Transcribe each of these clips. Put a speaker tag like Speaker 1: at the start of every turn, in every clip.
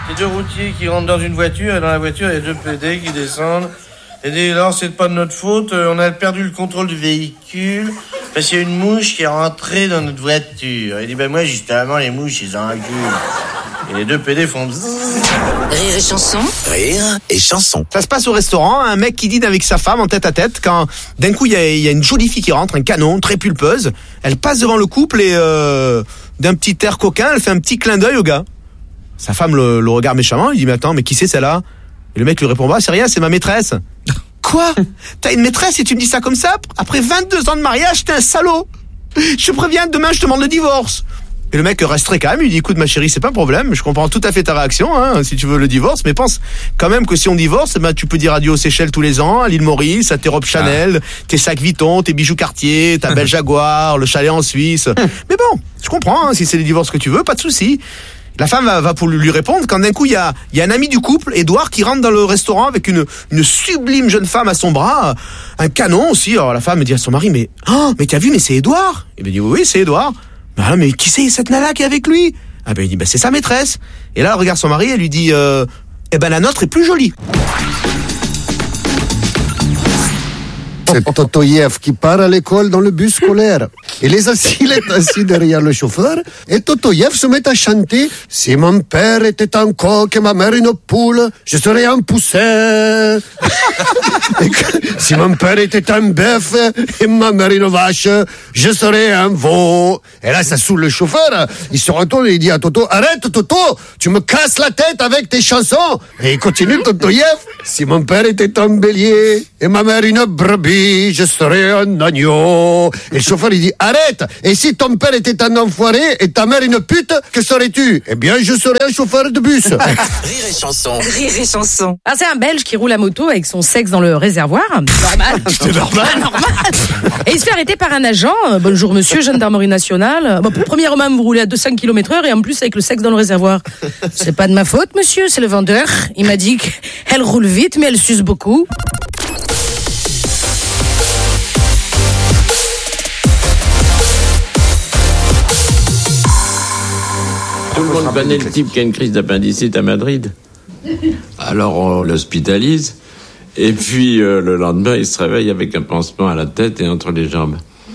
Speaker 1: Les deux routiers qui rentrent dans une voiture, et dans la voiture, il y a deux PD qui descendent. Et dès lors, c'est pas de notre faute, on a perdu le contrôle du véhicule, parce qu'il y a une mouche qui est rentrée dans notre voiture. Il dit, moi, justement, les mouches, ils enculent. Et les deux PD font bzzz.
Speaker 2: Rire et chanson.
Speaker 3: Rire et chanson.
Speaker 4: Ça se passe au restaurant, un mec qui dîne avec sa femme en tête à tête, quand d'un coup il y a une jolie fille qui rentre, un canon, très pulpeuse. Elle passe devant le couple et d'un petit air coquin, elle fait un petit clin d'œil au gars. Sa femme le regarde méchamment, il dit mais attends, mais qui c'est celle-là? Et le mec lui répond c'est rien, c'est ma maîtresse. Quoi? T'as une maîtresse et tu me dis ça comme ça? Après 22 ans de mariage, t'es un salaud. Je te préviens, demain je te demande le divorce. Et le mec reste très calme, il dit écoute ma chérie, c'est pas un problème, je comprends tout à fait ta réaction, si tu veux le divorce, mais pense quand même que si on divorce, tu peux dire adieu aux Seychelles tous les ans, à l'île Maurice, à tes robes Chanel, tes sacs Vuitton, tes bijoux Cartier, ta belle Jaguar, le chalet en Suisse. Mais bon, je comprends, si c'est le divorce que tu veux, pas de souci. La femme va pour lui répondre quand d'un coup il y a un ami du couple, Édouard, qui rentre dans le restaurant avec une sublime jeune femme à son bras, un canon aussi. Alors la femme dit à son mari mais t'as vu, mais c'est Édouard. Il lui dit oui c'est Édouard. Mais qui c'est cette nana qui est avec lui? Il dit c'est sa maîtresse. Et là elle regarde son mari, elle lui dit la nôtre est plus jolie.
Speaker 5: C'est Totoyev qui part à l'école dans le bus scolaire. Il est assis derrière le chauffeur et Totoyev se met à chanter « Si mon père était un coq et ma mère une poule, je serais un poussin. Si mon père était un bœuf et ma mère une vache, je serais un veau. » Et là, ça saoule le chauffeur. Il se retourne et il dit à Toto « Arrête Toto, tu me casses la tête avec tes chansons. » Et il continue Totoyev « Si mon père était un bélier et ma mère une brebis, je serais un agneau. » Et le chauffeur il dit arrête, et si ton père était un enfoiré et ta mère une pute, que serais-tu? Eh bien je serais un chauffeur de bus.
Speaker 3: Rire et chanson.
Speaker 2: Rire et chanson.
Speaker 6: Alors c'est un Belge qui roule à moto avec son sexe dans le réservoir. Normal.
Speaker 4: C'est normal.
Speaker 6: Et il se fait arrêter par un agent. Bonjour monsieur, gendarmerie nationale. Premièrement, vous roulez à 200 km/h et en plus avec le sexe dans le réservoir. C'est pas de ma faute monsieur, c'est le vendeur. Il m'a dit qu'elle roule vite mais elle suce beaucoup.
Speaker 7: Tout le monde connaît le type qui a une crise d'appendicite à Madrid. Alors on l'hospitalise, et puis le lendemain, il se réveille avec un pansement à la tête et entre les jambes.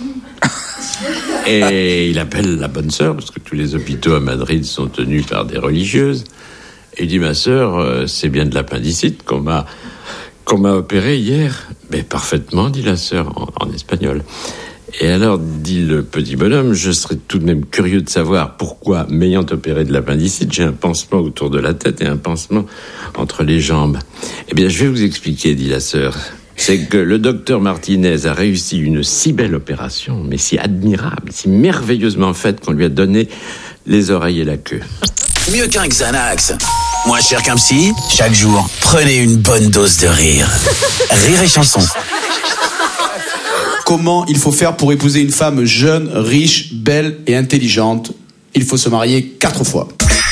Speaker 7: Et il appelle la bonne sœur, parce que tous les hôpitaux à Madrid sont tenus par des religieuses. Et il dit, ma sœur, c'est bien de l'appendicite qu'on m'a opéré hier. Mais parfaitement, dit la sœur, en espagnol. Et alors, dit le petit bonhomme, je serais tout de même curieux de savoir pourquoi, m'ayant opéré de l'appendicite, j'ai un pansement autour de la tête et un pansement entre les jambes. Eh bien, je vais vous expliquer, dit la sœur. C'est que le docteur Martinez a réussi une si belle opération, mais si admirable, si merveilleusement faite qu'on lui a donné les oreilles et la queue.
Speaker 3: Mieux qu'un Xanax. Moins cher qu'un psy. Chaque jour, prenez une bonne dose de rire. Rire et chanson.
Speaker 8: Comment il faut faire pour épouser une femme jeune, riche, belle et intelligente? Il faut se marier 4 fois.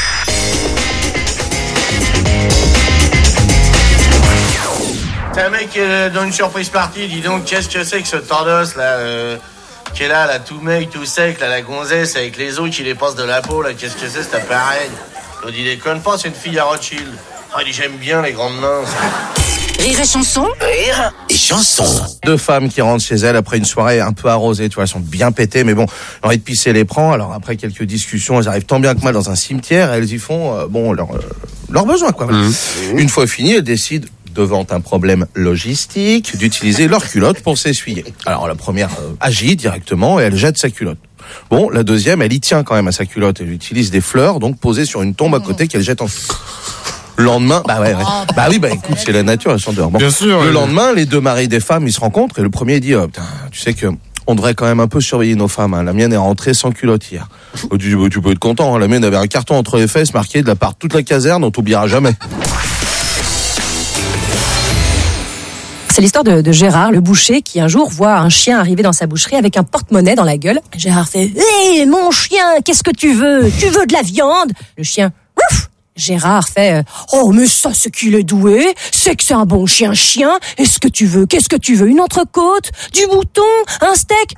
Speaker 1: C'est un mec dans une surprise party, dis donc, qu'est-ce que c'est que ce tordos là qui est là, tout mec, tout sec, là, la gonzesse avec les os qui les passent de la peau, là, qu'est-ce que c'est cet appareil? L'autre il déconne pas, c'est une fille à Rothschild. Il dit j'aime bien les grandes mains.
Speaker 2: Rire et chanson.
Speaker 3: Rire et chanson.
Speaker 9: Deux femmes qui rentrent chez elles après une soirée un peu arrosée, tu vois, elles sont bien pétées, mais bon, l'envie de pisser les prend. Alors après quelques discussions, elles arrivent tant bien que mal dans un cimetière, et elles y font leurs besoins, quoi. Une fois fini, elles décident, devant un problème logistique, d'utiliser leur culotte pour s'essuyer. Alors la première agit directement et elle jette sa culotte. Bon, la deuxième, elle y tient quand même à sa culotte. Elle utilise des fleurs, donc posées sur une tombe à côté qu'elle jette en... Le lendemain, écoute, c'est la nature, elle s'endort. Bon, bien sûr. Le lendemain, les deux maris des femmes, ils se rencontrent et le premier dit, tu sais que on devrait quand même un peu surveiller nos femmes. Hein. La mienne est rentrée sans culotte hier. Tu peux être content. Hein. La mienne avait un carton entre les fesses marqué de la part de toute la caserne, on t'oubliera jamais.
Speaker 10: C'est l'histoire de Gérard, le boucher, qui un jour voit un chien arriver dans sa boucherie avec un porte-monnaie dans la gueule. Gérard fait « Hé, mon chien, qu'est-ce que tu veux? Tu veux de la viande ?» Le chien « Ouf !» Gérard fait « Oh, mais ça, ce qu'il est doué, c'est que c'est un bon chien. Qu'est-ce que tu veux? Une entrecôte? Du mouton? Un steak? Ouf, ouf !»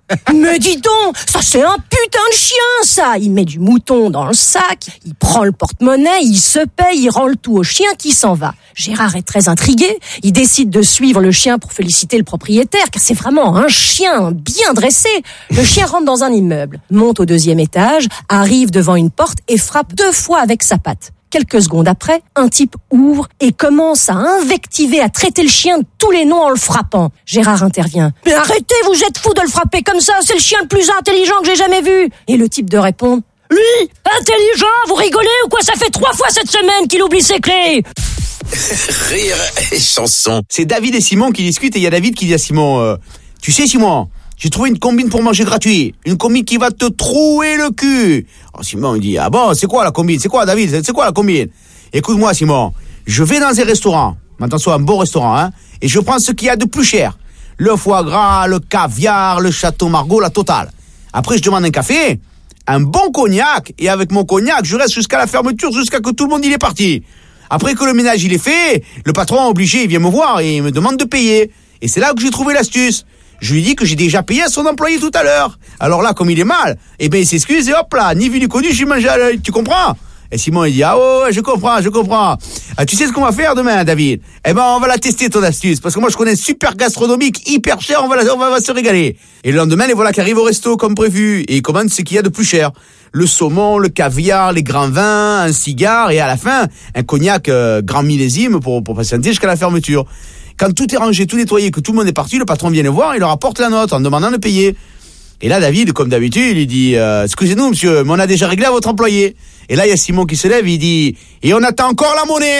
Speaker 10: Mais dis donc, ça c'est un putain de chien, ça. Il met du mouton dans le sac, il prend le porte-monnaie, il se paye, il rend le tout au chien qui s'en va. Gérard est très intrigué, il décide de suivre le chien pour féliciter le propriétaire, car c'est vraiment un chien bien dressé. Le chien rentre dans un immeuble, monte au 2e étage, arrive devant une porte et frappe 2 fois avec sa patte. Quelques secondes après, un type ouvre et commence à invectiver, à traiter le chien de tous les noms en le frappant. Gérard intervient. « Mais arrêtez, vous êtes fous de le frapper comme ça, c'est le chien le plus intelligent que j'ai jamais vu !» Et le type de répondre. « Lui, intelligent, vous rigolez ou quoi? Ça fait 3 fois cette semaine qu'il oublie ses clés !»
Speaker 3: Rire et chanson.
Speaker 4: C'est David et Simon qui discutent et il y a David qui dit à Simon, tu sais Simon, j'ai trouvé une combine pour manger gratuit. Une combine qui va te trouer le cul. Alors Simon il dit, ah bon, c'est quoi la combine? C'est quoi David? C'est quoi la combine? Écoute-moi Simon, je vais dans un restaurant, attention un bon restaurant, hein, et je prends ce qu'il y a de plus cher. Le foie gras, le caviar, le château Margaux, la totale. Après je demande un café, un bon cognac, et avec mon cognac, je reste jusqu'à la fermeture, jusqu'à que tout le monde il est parti. Après que le ménage il est fait, le patron obligé, il vient me voir et il me demande de payer. Et c'est là que j'ai trouvé l'astuce. Je lui dis que j'ai déjà payé à son employé tout à l'heure. Alors là, comme il est mal, eh ben il s'excuse et hop là, ni vu ni connu, je suis mangé à l'œil. Tu comprends? Et Simon il dit, ah ouais, je comprends. Ah, tu sais ce qu'on va faire demain, David? Eh ben on va la tester ton astuce, parce que moi je connais un super gastronomique, hyper cher, on va se régaler. Et le lendemain, les voilà qui arrivent au resto comme prévu, et ils commandent ce qu'il y a de plus cher. Le saumon, le caviar, les grands vins, un cigare, et à la fin, un cognac grand millésime pour patienter jusqu'à la fermeture. Quand tout est rangé, tout nettoyé, que tout le monde est parti, le patron vient le voir, il leur apporte la note en demandant de payer. Et là, David, comme d'habitude, il dit, excusez-nous, monsieur, mais on a déjà réglé à votre employé. Et là, il y a Simon qui se lève, il dit, et on attend encore la monnaie.